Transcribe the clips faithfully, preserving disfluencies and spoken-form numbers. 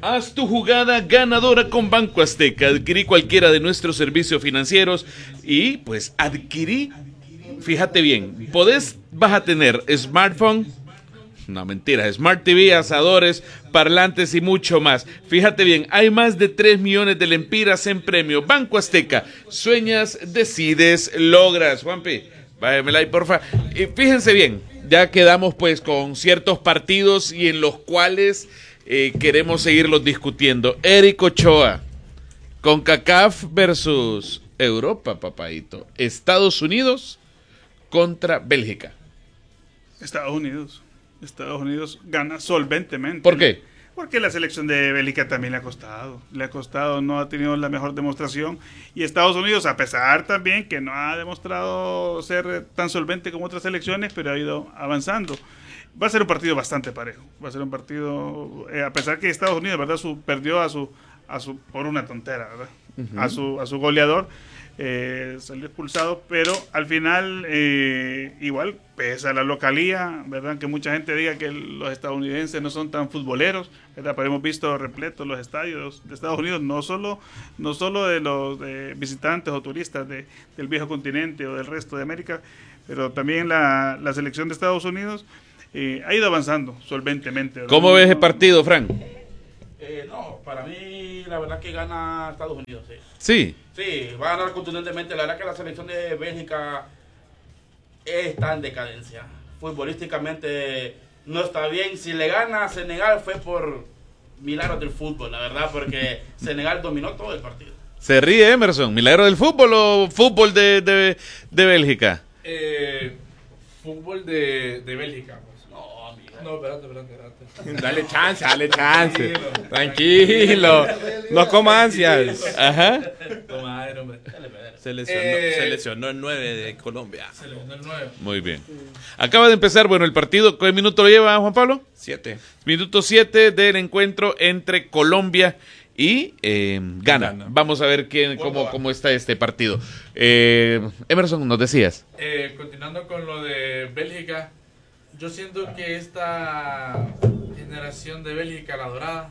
Haz tu jugada ganadora con Banco Azteca. Adquirí cualquiera de nuestros servicios financieros y pues adquirí, fíjate bien, podés, vas a tener smartphone, no mentira, Smart T V, asadores, parlantes y mucho más. Fíjate bien, hay más de tres millones de lempiras en premio. Banco Azteca, sueñas, decides, logras. Juanpi, bájemela ahí porfa. Y fíjense bien, ya quedamos pues con ciertos partidos y en los cuales eh, queremos seguirlos discutiendo. Eric Ochoa, CONCACAF versus Europa, papadito. Estados Unidos contra Bélgica. Estados Unidos. Estados Unidos gana solventemente. ¿Por qué? Porque la selección de Bélgica también le ha costado. Le ha costado, no ha tenido la mejor demostración. Y Estados Unidos, a pesar también que no ha demostrado ser tan solvente como otras selecciones, pero ha ido avanzando. Va a ser un partido bastante parejo. Va a ser un partido, eh, a pesar que Estados Unidos, ¿verdad? Su, perdió a su, a su, por una tontera, ¿verdad? Uh-huh. A su, a su goleador. Eh, salió expulsado, pero al final eh, igual pesa la localía, ¿verdad? Que mucha gente diga que los estadounidenses no son tan futboleros, ¿verdad? Pero hemos visto repletos los estadios de Estados Unidos, no solo, no solo de los de visitantes o turistas de, del viejo continente o del resto de América, pero también la, la selección de Estados Unidos eh, ha ido avanzando solventemente, ¿verdad? ¿Cómo ves el partido, Frank? Eh, no, para mí la verdad que gana Estados Unidos, sí. Sí. Sí, va a ganar contundentemente. La verdad que la selección de Bélgica está en decadencia. Futbolísticamente no está bien. Si le gana a Senegal fue por milagros del fútbol, la verdad, porque Senegal dominó todo el partido. ¿Se ríe Emerson? ¿Milagro del fútbol o fútbol de, de, de Bélgica? Eh, fútbol de, de Bélgica. Pues. No, amiga. No, espérate, espérate, espérate. Dale chance, dale chance. Tranquilo. No coma ansias. Ajá. Toma aire, hombre. Se lesionó, Eh, se lesionó el nueve de Colombia. Se le mandó el nueve. Muy bien. Acaba de empezar, bueno, el partido. ¿Qué minuto lo lleva, Juan Pablo? Siete. Minuto siete del encuentro entre Colombia y eh, Ghana. Ghana. Vamos a ver quién, cómo, cómo está este partido. Eh, Emerson, nos decías. Eh, continuando con lo de Bélgica, yo siento que esta generación de Bélgica, la dorada,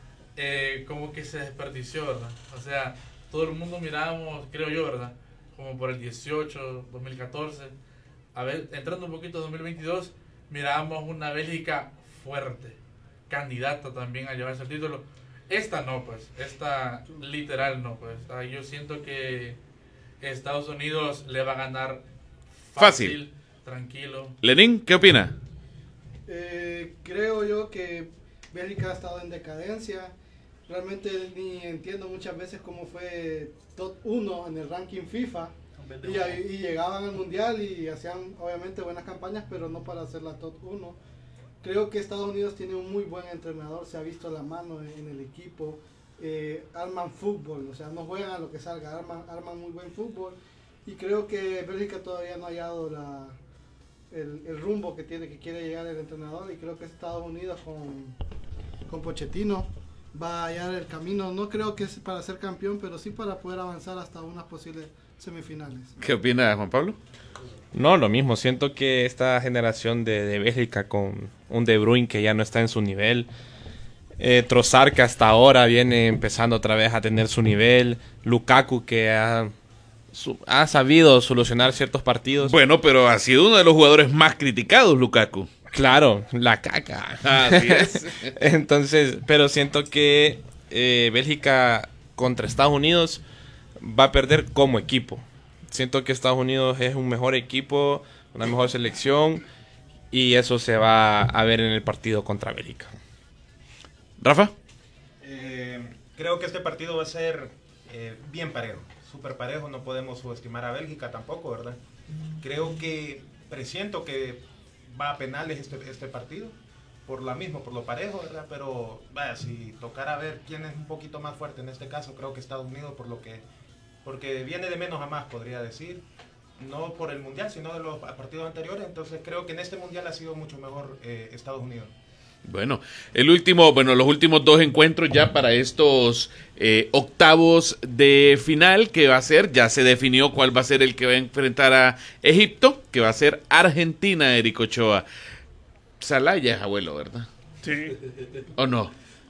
eh, como que se desperdició, ¿verdad? O sea, todo el mundo mirábamos, creo yo, ¿verdad? Como por el dieciocho, dos mil catorce. A ver, entrando un poquito en dos mil veintidós, mirábamos una Bélgica fuerte, candidata también a llevarse el título. Esta no, pues. Esta literal no, pues. Ah, yo siento que Estados Unidos le va a ganar fácil, Fácil. tranquilo. Lenín, ¿qué opina? Eh, creo yo que Bélgica ha estado en decadencia. Realmente ni entiendo muchas veces cómo fue top uno en el ranking FIFA. Y, y llegaban al mundial y hacían obviamente buenas campañas, pero no para hacer la top uno. Creo que Estados Unidos tiene un muy buen entrenador, se ha visto la mano en, en el equipo. Eh, arman fútbol, o sea, no juegan a lo que salga, arman, arman muy buen fútbol. Y creo que Bélgica todavía no ha hallado la, el, el rumbo que tiene, que quiere llegar el entrenador. Y creo que Estados Unidos con, con Pochettino va a hallar el camino. No creo que es para ser campeón, pero sí para poder avanzar hasta unas posibles semifinales. ¿Qué opina Juan Pablo? No, lo mismo. Siento que esta generación de, de Bélgica con un De Bruyne que ya no está en su nivel. Eh, Trossard que hasta ahora viene empezando otra vez a tener su nivel. Lukaku que ha, su, ha sabido solucionar ciertos partidos. Bueno, pero ha sido uno de los jugadores más criticados, Lukaku. Claro, la caca. Así es. Entonces, pero siento que eh, Bélgica contra Estados Unidos va a perder como equipo. Siento que Estados Unidos es un mejor equipo, una mejor selección, y eso se va a ver en el partido contra Bélgica. ¿Rafa? Eh, creo que este partido va a ser eh, bien parejo, súper parejo. No podemos subestimar a Bélgica tampoco, ¿verdad? Creo que presiento que va a penales este, este partido, por lo mismo, por lo parejo, ¿verdad? Pero vaya, si tocara ver quién es un poquito más fuerte en este caso, creo que Estados Unidos, por lo que porque viene de menos a más, podría decir, no por el mundial, sino de los partidos anteriores. Entonces creo que en este mundial ha sido mucho mejor eh, Estados Unidos. Bueno, el último, bueno, los últimos dos encuentros ya para estos eh, octavos de final que va a ser, ya se definió cuál va a ser el que va a enfrentar a Egipto, que va a ser Argentina, Eric Ochoa. Salah ya es abuelo, ¿verdad? Sí. ¿O no?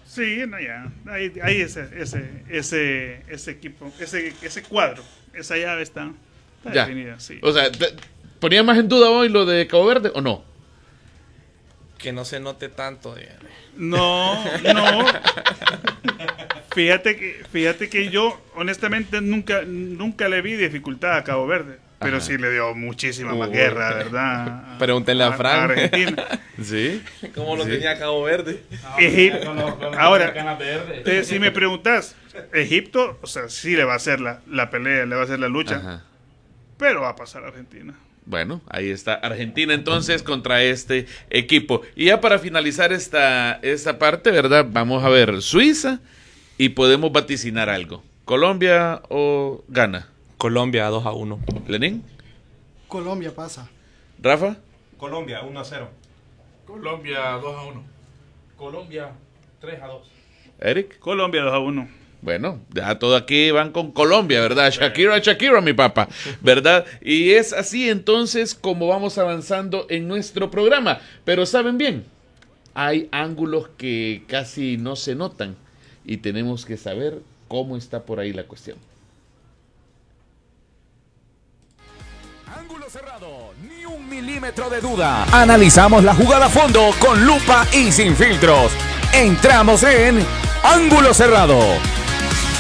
Sí, no, ya. Ahí, ahí ese, ese, ese, ese equipo, ese, ese cuadro, esa llave está, está Ya. definida. Sí. O sea, te- ¿ponía más en duda hoy lo de Cabo Verde o no? Que no se note tanto. dígame. No, no. Fíjate que, fíjate que yo, honestamente, nunca, nunca le vi dificultad a Cabo Verde. Pero Ajá. sí le dio muchísima más Uy. guerra, ¿verdad? Pregúntenle a Frank. Argentina. Sí. ¿Cómo lo Sí. tenía Cabo Verde? Egip- Con los- con los ahora, canas verdes. Entonces, si me preguntas, Egipto, o sea, sí le va a hacer la, la pelea, le va a hacer la lucha, Ajá. pero va a pasar a Argentina. Bueno, ahí está Argentina entonces contra este equipo. Y ya para finalizar esta, esta parte, ¿verdad? Vamos a ver Suiza y podemos vaticinar algo. ¿Colombia o Ghana? Colombia dos a uno. ¿Lenín? Colombia pasa. ¿Rafa? Colombia uno a cero. Colombia dos a uno. Colombia tres a dos. ¿Eric? Colombia dos a uno. Bueno, ya todo aquí van con Colombia, ¿verdad? Shakira, Shakira, mi papá, ¿verdad? Y es así entonces como vamos avanzando en nuestro programa. Pero ¿saben bien? Hay ángulos que casi no se notan y tenemos que saber cómo está por ahí la cuestión. Ángulo cerrado, ni un milímetro de duda. Analizamos la jugada a fondo con lupa y sin filtros. Entramos en Ángulo Cerrado.